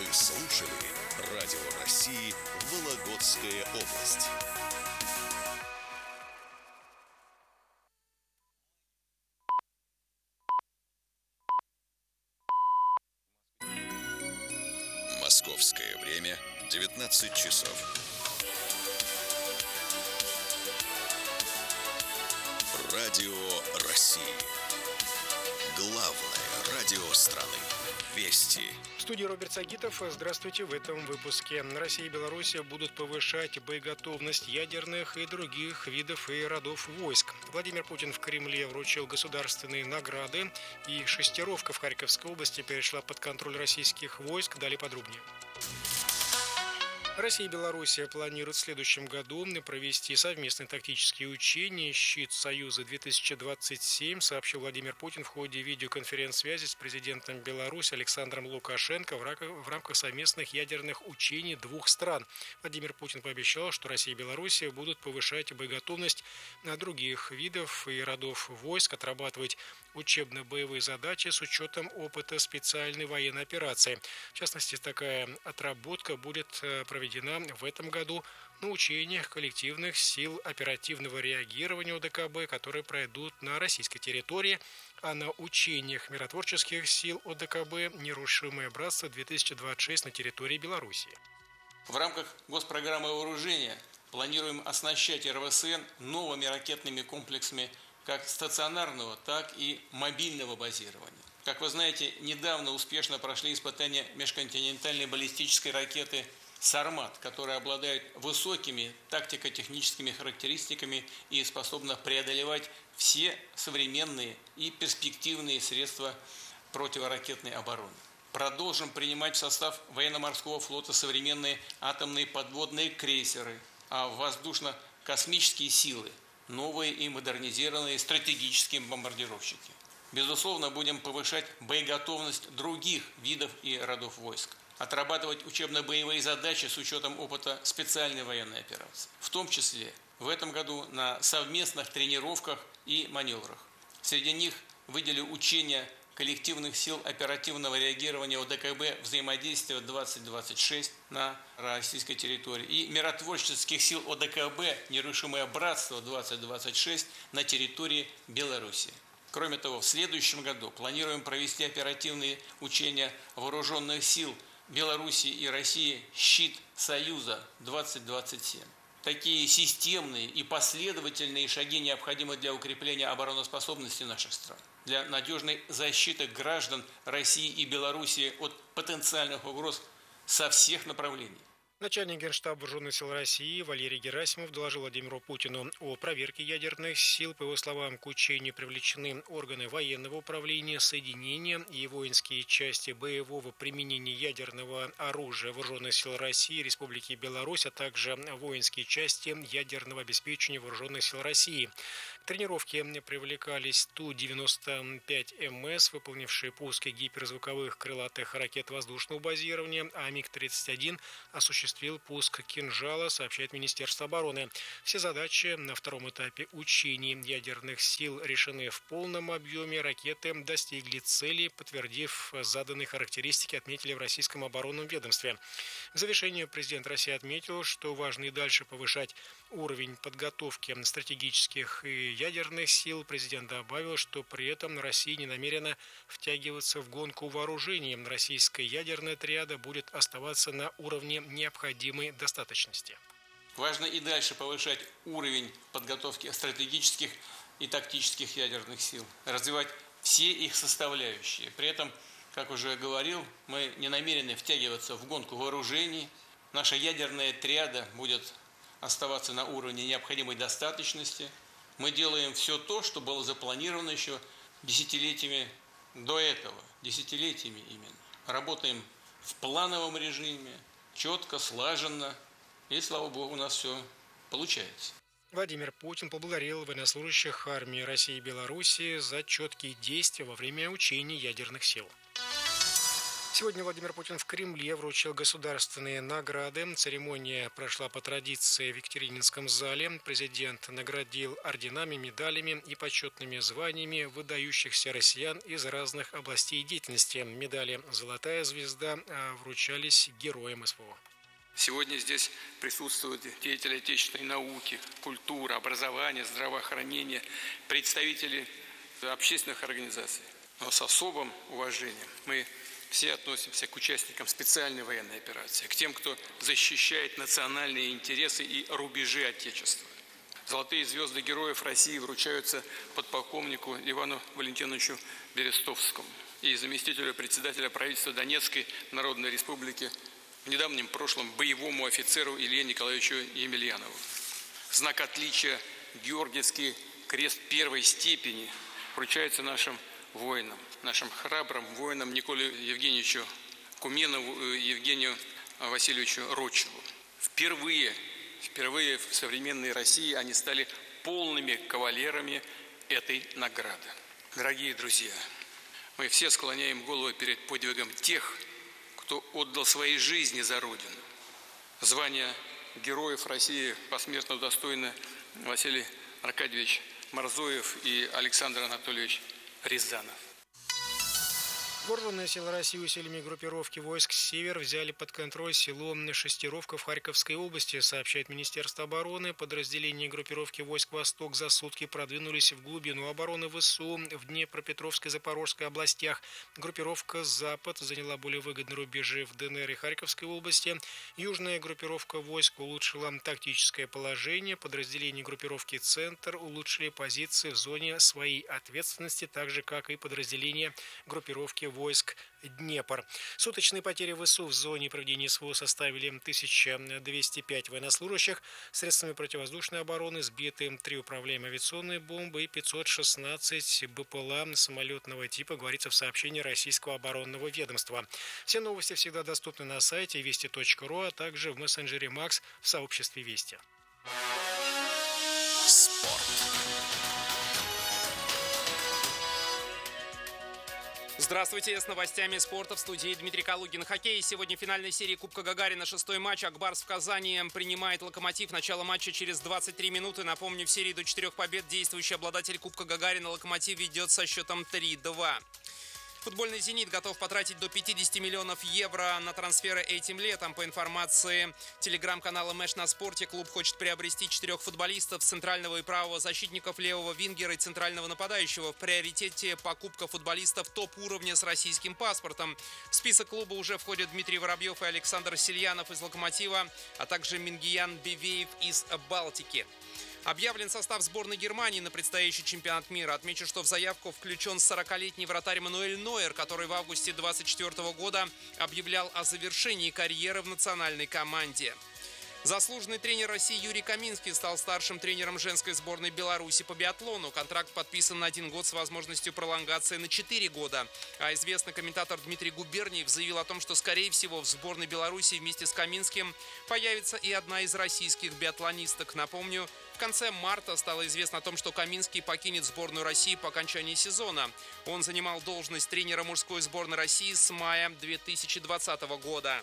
слушали Радио России Вологодская область. Московское время 19 часов. Радио России. Главное радио страны. Вести. В студии Роберт Сагитов. Здравствуйте. В этом выпуске. Россия и Беларусь будут повышать боеготовность ядерных и других видов и родов войск. Владимир Путин в Кремле вручил государственные награды, и Шестеровка в Харьковской области перешла под контроль российских войск. Далее подробнее. Россия и Белоруссия планируют в следующем году провести совместные тактические учения «Щит Союза-2027», сообщил Владимир Путин в ходе видеоконференц-связи с президентом Беларуси Александром Лукашенко в рамках совместных ядерных учений двух стран. Владимир Путин пообещал, что Россия и Белоруссия будут повышать боеготовность других видов и родов войск, отрабатывать учебно-боевые задачи с учетом опыта специальной военной операции. В частности, такая отработка будет проведена в этом году на учениях коллективных сил оперативного реагирования ОДКБ, которые пройдут на российской территории, а на учениях миротворческих сил ОДКБ «Нерушимое братство-2026» на территории Белоруссии. В рамках госпрограммы вооружения планируем оснащать РВСН новыми ракетными комплексами как стационарного, так и мобильного базирования. Как вы знаете, недавно успешно прошли испытания межконтинентальной баллистической ракеты «Сармат», которая обладает высокими тактико-техническими характеристиками и способна преодолевать все современные и перспективные средства противоракетной обороны. Продолжим принимать в состав военно-морского флота современные атомные подводные крейсеры, а воздушно-космические силы – новые и модернизированные стратегические бомбардировщики. Безусловно, будем повышать боеготовность других видов и родов войск, отрабатывать учебно-боевые задачи с учетом опыта специальной военной операции, в том числе в этом году на совместных тренировках и маневрах. Среди них выделю учения коллективных сил оперативного реагирования ОДКБ «Взаимодействие 2026» на российской территории и миротворческих сил ОДКБ «Нерушимое братство-2026» на территории Беларуси. Кроме того, в следующем году планируем провести оперативные учения вооруженных сил Беларуси и России «Щит Союза-2027». Такие системные и последовательные шаги необходимы для укрепления обороноспособности наших стран, для надежной защиты граждан России и Беларуси от потенциальных угроз со всех направлений. Начальник Генштаба Вооруженных сил России Валерий Герасимов доложил Владимиру Путину о проверке ядерных сил. По его словам, к учению привлечены органы военного управления, соединения и воинские части боевого применения ядерного оружия Вооруженных сил России, Республики Беларусь, а также воинские части ядерного обеспечения Вооруженных сил России. К тренировке привлекались Ту-95МС, выполнившие пуски гиперзвуковых крылатых ракет воздушного базирования, а МиГ-31 осуществил пуск «Кинжала», сообщает Министерство обороны. Все задачи на втором этапе учений ядерных сил решены в полном объеме. Ракеты достигли цели, подтвердив заданные характеристики, отметили в российском оборонном ведомстве. В завершении президент России отметил, что важно и дальше повышать уровень подготовки стратегических и ядерных сил. Президент добавил, что при этом Россия не намерена втягиваться в гонку вооружений. Российская ядерная триада будет оставаться на уровне необходимой достаточности. Важно и дальше повышать уровень подготовки стратегических и тактических ядерных сил, развивать все их составляющие. При этом, как уже говорил, мы не намерены втягиваться в гонку вооружений. Наша ядерная триада будет оставаться на уровне необходимой достаточности. Мы делаем все то, что было запланировано еще десятилетиями до этого, десятилетиями именно. Работаем в плановом режиме, четко, слаженно, и, слава богу, у нас все получается. Владимир Путин поблагодарил военнослужащих армии России и Беларуси за четкие действия во время учений ядерных сил. Сегодня Владимир Путин в Кремле вручил государственные награды. Церемония прошла по традиции в Екатерининском зале. Президент наградил орденами, медалями и почетными званиями выдающихся россиян из разных областей деятельности. Медали «Золотая звезда» вручались героям СВО. Сегодня здесь присутствуют деятели отечественной науки, культуры, образования, здравоохранения, представители общественных организаций. Но с особым уважением мы все относимся к участникам специальной военной операции, к тем, кто защищает национальные интересы и рубежи Отечества. Золотые звезды героев России вручаются подполковнику Ивану Валентиновичу Берестовскому и заместителю председателя правительства Донецкой Народной Республики, в недавнем прошлом боевому офицеру Илье Николаевичу Емельянову. Знак отличия Георгиевский крест первой степени вручается нашим воинам, нашим храбрым воинам Николаю Евгеньевичу Куменову и Евгению Васильевичу Рочеву. Впервые в современной России они стали полными кавалерами этой награды. Дорогие друзья, мы все склоняем голову перед подвигом тех, кто отдал свои жизни за Родину. Звание героев России посмертно удостоены Василий Аркадьевич Морзоев и Александр Анатольевич Рязанов. Вооруженные силы России усилиями группировки войск «Север» взяли под контроль село Шестеровка в Харьковской области, сообщает Министерство обороны. Подразделения группировки войск «Восток» за сутки продвинулись в глубину обороны ВСУ в Днепропетровской и Запорожской областях. Группировка «Запад» заняла более выгодные рубежи в ДНР и Харьковской области. Южная группировка войск улучшила тактическое положение. Подразделения группировки «Центр» улучшили позиции в зоне своей ответственности, так же, как и подразделения группировки войск Днепр. Суточные потери ВСУ в зоне проведения СВО составили 1205 военнослужащих. Средствами противовоздушной обороны сбиты 3 управляемые авиационные бомбы и 516 БПЛА самолетного типа, говорится в сообщении Российского оборонного ведомства. Все новости всегда доступны на сайте вести.ру, а также в мессенджере МАКС в сообществе Вести. Спорт. Здравствуйте, с новостями спорта в студии Дмитрий Калугин. Хоккей. Сегодня в финальной серии Кубка Гагарина. 6-й матч. Акбарс в Казани принимает Локомотив. Начало матча через 23 минуты. Напомню, в серии до 4 побед действующий обладатель Кубка Гагарина Локомотив ведет со счетом 3-2. Футбольный «Зенит» готов потратить до 50 миллионов евро на трансферы этим летом. По информации телеграм-канала «Мэш на спорте», клуб хочет приобрести 4 футболистов, центрального и правого защитников, левого вингера и центрального нападающего. В приоритете покупка футболистов топ-уровня с российским паспортом. В список клуба уже входят Дмитрий Воробьев и Александр Сельянов из «Локомотива», а также Мингиян Бивеев из «Балтики». Объявлен состав сборной Германии на предстоящий чемпионат мира. Отмечу, что в заявку включен 40-летний вратарь Мануэль Нойер, который в августе 2024 года объявлял о завершении карьеры в национальной команде. Заслуженный тренер России Юрий Каминский стал старшим тренером женской сборной Беларуси по биатлону. Контракт подписан на 1 год с возможностью пролонгации на 4 года. А известный комментатор Дмитрий Губерниев заявил о том, что, скорее всего, в сборной Беларуси вместе с Каминским появится и одна из российских биатлонисток. Напомню, в конце марта стало известно о том, что Каминский покинет сборную России по окончании сезона. Он занимал должность тренера мужской сборной России с мая 2020 года.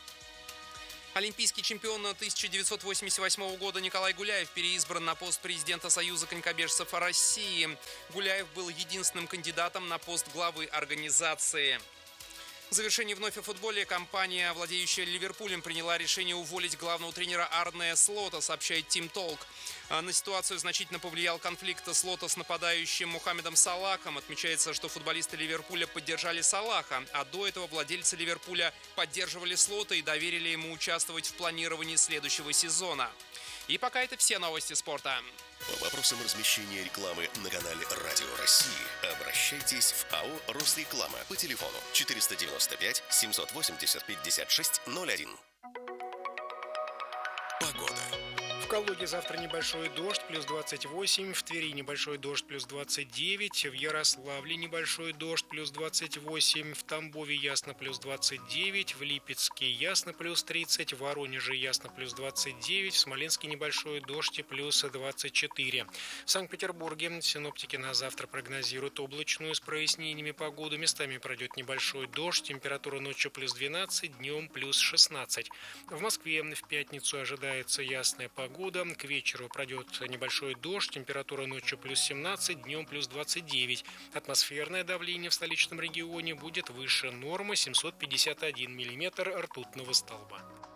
Олимпийский чемпион 1988 года Николай Гуляев переизбран на пост президента Союза конькобежцев России. Гуляев был единственным кандидатом на пост главы организации. В завершении вновь о футболе. Компания, владеющая Ливерпулем, приняла решение уволить главного тренера Арне Слота, сообщает Team Talk. На ситуацию значительно повлиял конфликт Слота с нападающим Мухаммедом Салахом. Отмечается, что футболисты Ливерпуля поддержали Салаха, а до этого владельцы Ливерпуля поддерживали Слота и доверили ему участвовать в планировании следующего сезона. И пока это все новости спорта. По вопросам размещения рекламы на канале Радио России обращайтесь в АО «Росреклама» по телефону 495 780 5601. Погода. В Калуге завтра небольшой дождь. плюс 28, в Твери небольшой дождь плюс 29, в Ярославле небольшой дождь плюс 28, в Тамбове ясно плюс 29, в Липецке ясно плюс 30, в Воронеже ясно плюс 29, в Смоленске небольшой дождь и плюс 24. В Санкт-Петербурге синоптики на завтра прогнозируют облачную с прояснениями погоду, местами пройдет небольшой дождь, температура ночью плюс 12, днем плюс 16. В Москве в пятницу ожидается ясная погода, к вечеру пройдет небольшой дождь, температура ночью плюс 17, днем плюс 29. Атмосферное давление в столичном регионе будет выше нормы 751 миллиметр ртутного столба.